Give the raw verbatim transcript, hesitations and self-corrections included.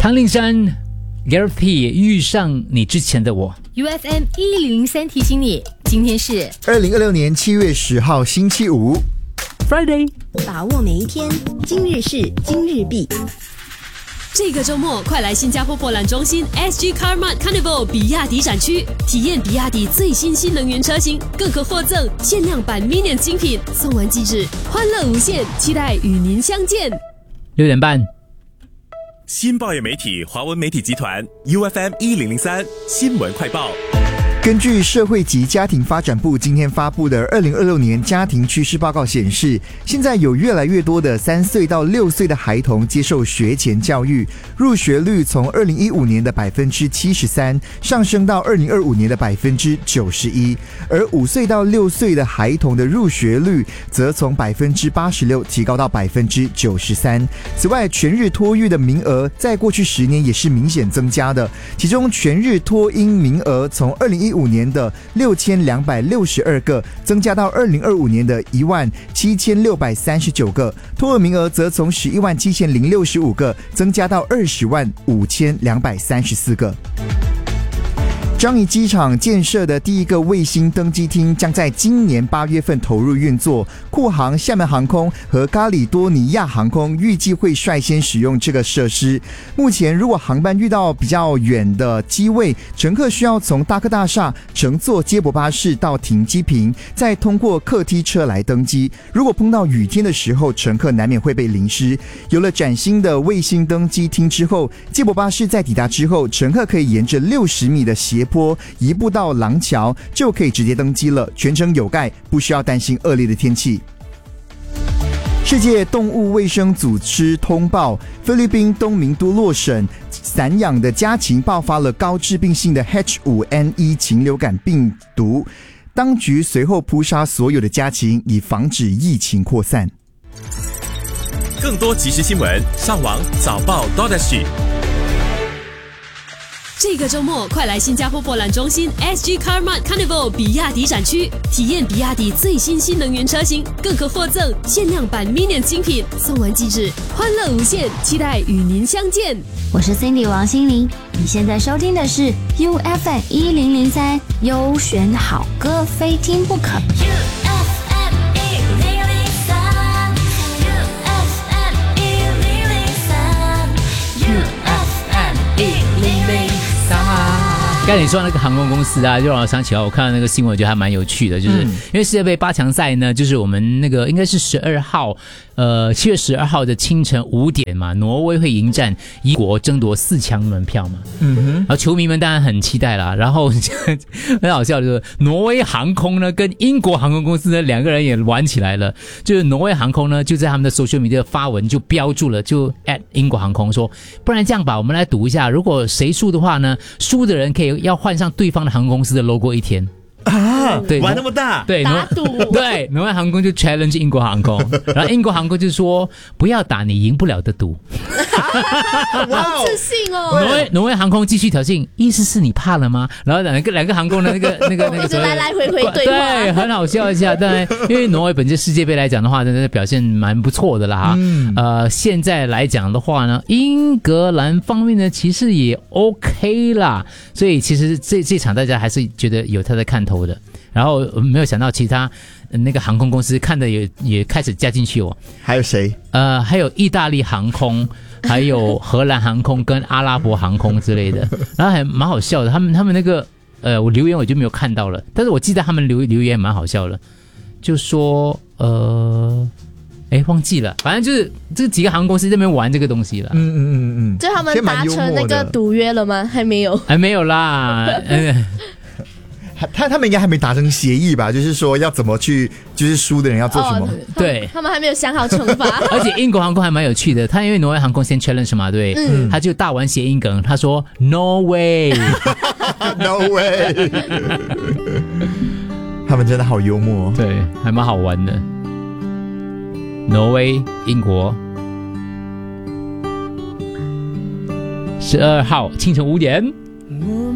唐令山 Gareth P 遇上你之前的我。 U F M 一零零三提醒你，今天是二零二六年七月十号星期五 Friday， 把握每一天，今日事今日毕。 这个周末，快来新加坡博览中心 S G Carmart Carnival 比亚迪展区，体验比亚迪最新新能源车型，更可获赠限量版 Minion 精品，送完即止，欢乐无限，期待与您相见。 六点半， 新报业媒体华文媒体集团 U F M 一零零三新闻快报。 根据社会及家庭发展部今天发布的二零二六年家庭趋势报告显示，现在有越来越多的三岁到六岁的孩童接受学前教育，入学率从二零一五年的百分之七十三上升到二零二五年的百分之九十一，而五岁到六岁的孩童的入学率则从百分之八十六提高到百分之九十三。此外，全日托育的名额在过去十年也是明显增加的，其中全日托婴名额从二零一五年的六千两百六十二个增加到二零二五年的一万七千六百三十九个，托儿名额则从十一万七千零六十五个增加到二十万五千两百三十四个。樟宜机场建设的第一个卫星登机厅将在今年八月份投入运作，库航、厦门航空和咖里多尼亚航空预计会率先使用这个设施。目前，如果航班遇到比较远的机位，乘客需要从大科大厦乘坐接驳巴士到停机坪，再通过客梯车来登机。如果碰到雨天的时候，乘客难免会被淋湿。有了崭新的卫星登机厅之后，接驳巴士在抵达之后，乘客可以沿着六十米的斜坡移步到廊桥，就可以直接登机了，全程有盖，不需要担心恶劣的天气。世界动物卫生组织通报，菲律宾东明都洛省散养的家禽爆发了高致病性的 H 五 N 一 禽流感病毒，当局随后扑杀所有的家禽，以防止疫情扩散。 更多即时新闻，上网早报 .sg。 这个周末，快来新加坡博览中心 S G Carmart Carnival 比亚迪展区，体验比亚迪最新新能源车型，更可获赠限量版 Minion 精品，送完即止，欢乐无限，期待与您相见。 我是 Cindy 王心凌，你现在收听的是 U F M 一零零三优选好歌，非听不可。 刚才你说那个航空公司啊，就让我想起来，我看到那个新闻，我觉得还蛮有趣的，就是因为世界杯八强赛呢，就是我们那个应该是十二号，呃，七月十二号的清晨五点嘛，挪威会迎战英国，争夺四强门票嘛。嗯哼，然后球迷们当然很期待啦。然后很好笑的就是，挪威航空呢跟英国航空公司呢两个人也玩起来了。就是挪威航空呢就在他们的 social media 发文就标注了，就 at 英国航空说，不然这样吧，我们来赌一下，如果谁输的话呢，输的人可以要换上对方的航空公司的 logo 一天啊， 对， 玩那么大， 对， 打赌， 对，挪威航空就 challenge 英国航空，然后英国航空就说不要打你赢不了的赌。 好自信哦！ 挪威挪威航空继续挑衅，意思是你怕了吗？然后两个两个航空的那个那个那个一直来来回回对话， 对，很好笑一下。当然，因为挪威本届世界杯来讲的话，真的表现蛮不错的啦哈。嗯、呃，现在来讲的话呢，英格兰方面呢其实也 OK 啦，所以其实这这场大家还是觉得有他在看头的。然后没有想到其他那个航空公司看的也也开始加进去哦。 还有谁？ 呃，还有意大利航空，还有荷兰航空跟阿拉伯航空之类的，然后还蛮好笑的。他们他们那个呃，我留言我就没有看到了，但是我记得他们留留言蛮好笑的，就说呃。哎，忘记了，反正就是这几个航空公司这边玩这个东西了。嗯嗯嗯嗯， 就他们达成那个赌约了吗？还没有， 还没有啦。嗯他他们应该还没达成协议吧？就是说要怎么去，就是输的人要做什么？哦、 对， 他们还没有想好惩罚。 而且英国航空还蛮有趣的，他因为挪威航空先 challenge 嘛，对，嗯、他就大玩谐音梗，他说 No way，No way， 他们真的好幽默， 对，还蛮好玩的。挪威、英国，十二号清晨五点。